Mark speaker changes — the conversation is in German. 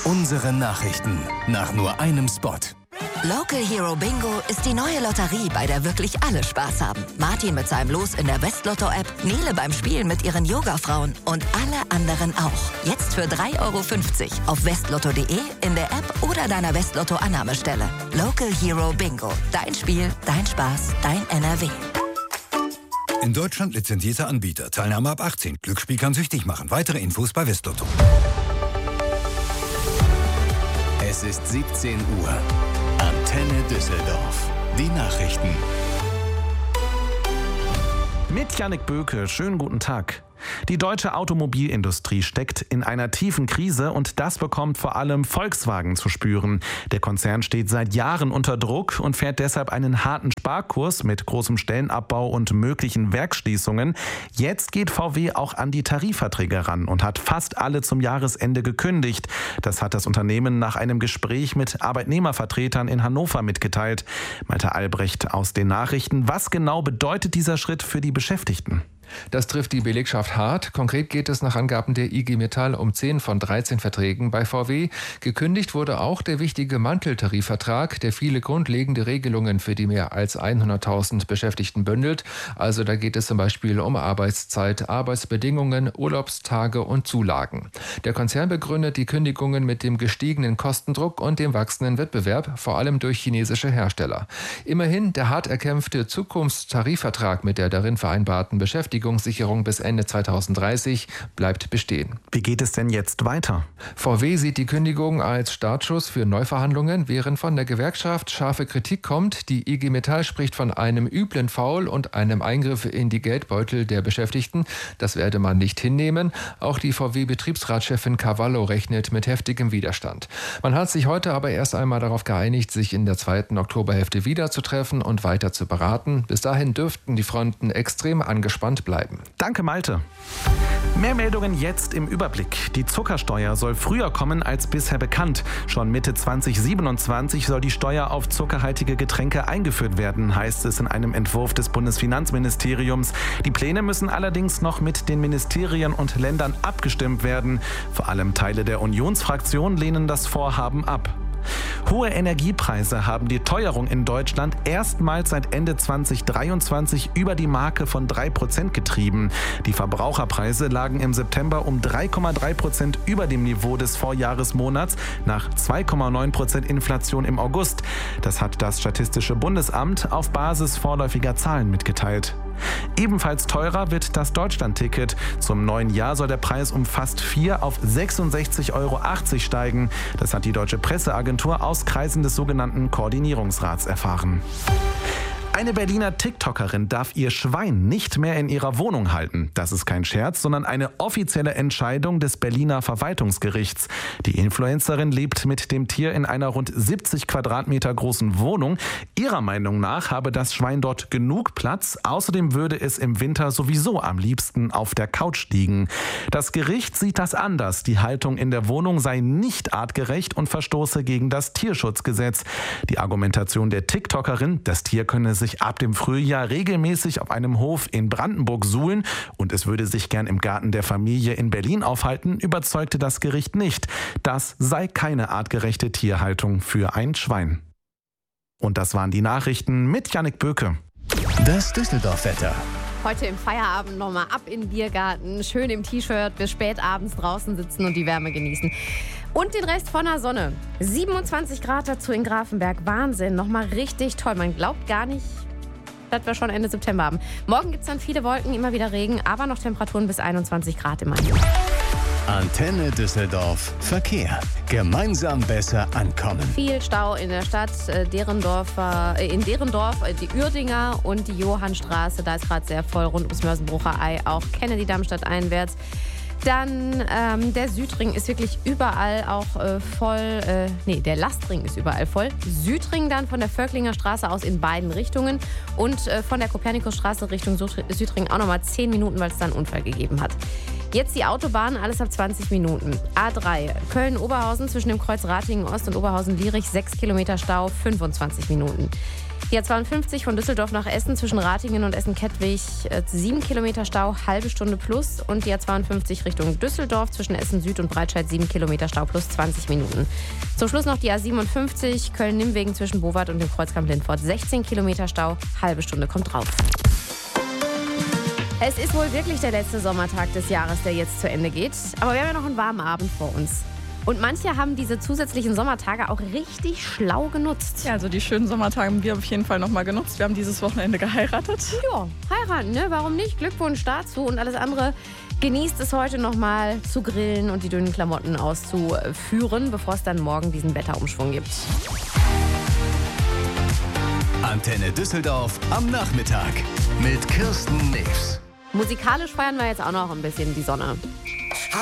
Speaker 1: Unsere Nachrichten nach nur einem Spot.
Speaker 2: Local Hero Bingo ist die neue Lotterie, bei der wirklich alle Spaß haben. Martin mit seinem Los in der Westlotto-App, Nele beim Spielen mit ihren Yoga-Frauen und alle anderen auch. Jetzt für 3,50 € auf westlotto.de, in der App oder deiner Westlotto-Annahmestelle. Local Hero Bingo. Dein Spiel, dein Spaß, dein NRW.
Speaker 3: In Deutschland lizenzierter Anbieter. Teilnahme ab 18. Glücksspiel kann süchtig machen. Weitere Infos bei Westlotto.
Speaker 1: Es ist 17 Uhr. Antenne Düsseldorf. Die Nachrichten.
Speaker 4: Mit Jannik Böke, schönen guten Tag. Die deutsche Automobilindustrie steckt in einer tiefen Krise und das bekommt vor allem Volkswagen zu spüren. Der Konzern steht seit Jahren unter Druck und fährt deshalb einen harten Sparkurs mit großem Stellenabbau und möglichen Werksschließungen. Jetzt geht VW auch an die Tarifverträge ran und hat fast alle zum Jahresende gekündigt. Das hat das Unternehmen nach einem Gespräch mit Arbeitnehmervertretern in Hannover mitgeteilt. Malte Albrecht aus den Nachrichten. Was genau bedeutet dieser Schritt für die Beschäftigten?
Speaker 5: Das trifft die Belegschaft hart. Konkret geht es nach Angaben der IG Metall um 10 von 13 Verträgen bei VW. Gekündigt wurde auch der wichtige Manteltarifvertrag, der viele grundlegende Regelungen für die mehr als 100.000 Beschäftigten bündelt. Also da geht es zum Beispiel um Arbeitszeit, Arbeitsbedingungen, Urlaubstage und Zulagen. Der Konzern begründet die Kündigungen mit dem gestiegenen Kostendruck und dem wachsenden Wettbewerb, vor allem durch chinesische Hersteller. Immerhin, der hart erkämpfte Zukunftstarifvertrag mit der darin vereinbarten Beschäftigungssicherung bis Ende 2030 bleibt bestehen.
Speaker 4: Wie geht es denn jetzt weiter?
Speaker 5: VW sieht die Kündigung als Startschuss für Neuverhandlungen, während von der Gewerkschaft scharfe Kritik kommt. Die IG Metall spricht von einem üblen Foul und einem Eingriff in die Geldbeutel der Beschäftigten. Das werde man nicht hinnehmen. Auch die VW-Betriebsratschefin Cavallo rechnet mit heftigem Widerstand. Man hat sich heute aber erst einmal darauf geeinigt, sich in der zweiten Oktoberhälfte wieder zu treffen und weiter zu beraten. Bis dahin dürften die Fronten extrem angespannt bleiben.
Speaker 4: Danke, Malte. Mehr Meldungen jetzt im Überblick. Die Zuckersteuer soll früher kommen als bisher bekannt. Schon Mitte 2027 soll die Steuer auf zuckerhaltige Getränke eingeführt werden, heißt es in einem Entwurf des Bundesfinanzministeriums. Die Pläne müssen allerdings noch mit den Ministerien und Ländern abgestimmt werden. Vor allem Teile der Unionsfraktion lehnen das Vorhaben ab. Hohe Energiepreise haben die Teuerung in Deutschland erstmals seit Ende 2023 über die Marke von 3% getrieben. Die Verbraucherpreise lagen im September um 3,3% über dem Niveau des Vorjahresmonats nach 2,9% Inflation im August. Das hat das Statistische Bundesamt auf Basis vorläufiger Zahlen mitgeteilt. Ebenfalls teurer wird das Deutschland-Ticket. Zum neuen Jahr soll der Preis um fast 4 auf 66,80 € steigen. Das hat die Deutsche Presseagentur aus Kreisen des sogenannten Koordinierungsrats erfahren. Eine Berliner TikTokerin darf ihr Schwein nicht mehr in ihrer Wohnung halten. Das ist kein Scherz, sondern eine offizielle Entscheidung des Berliner Verwaltungsgerichts. Die Influencerin lebt mit dem Tier in einer rund 70 Quadratmeter großen Wohnung. Ihrer Meinung nach habe das Schwein dort genug Platz. Außerdem würde es im Winter sowieso am liebsten auf der Couch liegen. Das Gericht sieht das anders. Die Haltung in der Wohnung sei nicht artgerecht und verstoße gegen das Tierschutzgesetz. Die Argumentation der TikTokerin, das Tier könne sich ab dem Frühjahr regelmäßig auf einem Hof in Brandenburg suhlen und es würde sich gern im Garten der Familie in Berlin aufhalten, überzeugte das Gericht nicht. Das sei keine artgerechte Tierhaltung für ein Schwein. Und das waren die Nachrichten mit Jannik Böke.
Speaker 1: Das Düsseldorf-Wetter.
Speaker 6: Heute im Feierabend nochmal ab in den Biergarten, schön im T-Shirt bis spät abends draußen sitzen und die Wärme genießen. Und den Rest von der Sonne. 27 Grad dazu in Grafenberg. Wahnsinn, nochmal richtig toll. Man glaubt gar nicht, dass wir schon Ende September haben. Morgen gibt es dann viele Wolken, immer wieder Regen, aber noch Temperaturen bis 21 Grad immerhin.
Speaker 1: Antenne Düsseldorf. Verkehr. Gemeinsam besser ankommen.
Speaker 6: Viel Stau in der Stadt, in Derendorf, die Uerdinger und die Johannstraße. Da ist gerade sehr voll rund ums Mörsenbrucher Ei, auch Kennedy-Darmstadt einwärts. Dann der Südring ist wirklich überall auch voll. Der Lastring ist überall voll. Südring dann von der Völklinger Straße aus in beiden Richtungen. Und von der Kopernikusstraße Richtung Südring auch nochmal 10 Minuten, weil es da einen Unfall gegeben hat. Jetzt die Autobahn, alles ab 20 Minuten. A3, Köln-Oberhausen zwischen dem Kreuz Ratingen-Ost und Oberhausen-Lierich, 6 Kilometer Stau, 25 Minuten. Die A52 von Düsseldorf nach Essen zwischen Ratingen und Essen-Kettwig, 7 Kilometer Stau, halbe Stunde plus. Und die A52 Richtung Düsseldorf zwischen Essen Süd und Breitscheid, 7 Kilometer Stau plus 20 Minuten. Zum Schluss noch die A57 Köln-Nimmwegen zwischen Bowart und dem Kreuzkamp Lindfort, 16 Kilometer Stau, halbe Stunde kommt drauf. Es ist wohl wirklich der letzte Sommertag des Jahres, der jetzt zu Ende geht. Aber wir haben ja noch einen warmen Abend vor uns. Und manche haben diese zusätzlichen Sommertage auch richtig schlau genutzt.
Speaker 7: Ja, also die schönen Sommertage haben wir auf jeden Fall nochmal genutzt. Wir haben dieses Wochenende geheiratet.
Speaker 6: Ja, heiraten, ne? Warum nicht? Glückwunsch dazu und alles andere. Genießt es heute nochmal zu grillen und die dünnen Klamotten auszuführen, bevor es dann morgen diesen Wetterumschwung gibt.
Speaker 1: Antenne Düsseldorf am Nachmittag mit Kirsten News.
Speaker 6: Musikalisch feiern wir jetzt auch noch ein bisschen die Sonne.